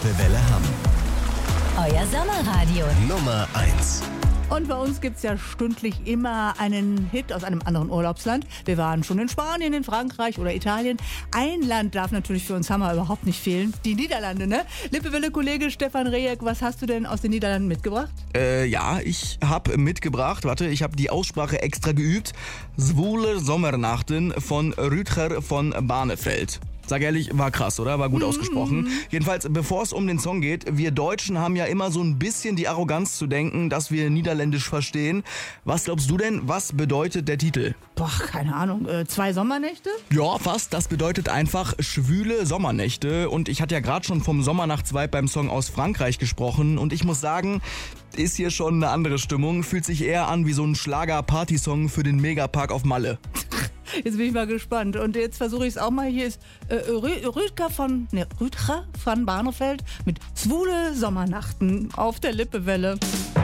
Lippewelle Hamm. Euer Sommerradio. Nummer 1. Und bei uns gibt es ja stündlich immer einen Hit aus einem anderen Urlaubsland. Wir waren schon in Spanien, in Frankreich oder Italien. Ein Land darf natürlich für uns Hammer überhaupt nicht fehlen. Die Niederlande, ne? Lippewelle-Kollege Stefan Rejek, was hast du denn aus den Niederlanden mitgebracht? Ja, ich habe mitgebracht, ich habe die Aussprache extra geübt. Zwoele Sommernachten von Rutger von Barneveld. Sag ehrlich, war krass, oder? War gut ausgesprochen. Jedenfalls, bevor es um den Song geht, wir Deutschen haben ja immer so ein bisschen die Arroganz zu denken, dass wir Niederländisch verstehen. Was glaubst du denn, was bedeutet der Titel? Boah, keine Ahnung. 2 Sommernächte? Ja, fast. Das bedeutet einfach schwüle Sommernächte. Und ich hatte ja gerade schon vom Sommernachtsvibe beim Song aus Frankreich gesprochen. Und ich muss sagen, ist hier schon eine andere Stimmung. Fühlt sich eher an wie so ein Schlager-Party-Song für den Megapark auf Malle. Jetzt bin ich mal gespannt. Und jetzt versuche ich es auch mal. Hier ist Rutger von Barneveld mit Zwoele Sommernachten auf der Lippewelle.